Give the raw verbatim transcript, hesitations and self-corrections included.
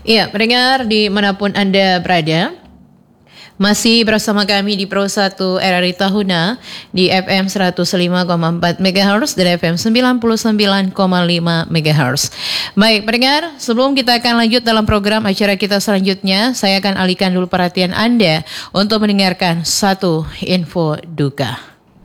Iya, pendengar dimanapun Anda berada, masih bersama kami di Pro satu R R I Tahuna di F M seratus lima koma empat MHz dan F M sembilan puluh sembilan koma lima MHz. Baik, pendengar, sebelum kita akan lanjut dalam program acara kita selanjutnya, saya akan alihkan dulu perhatian Anda untuk mendengarkan satu info duka.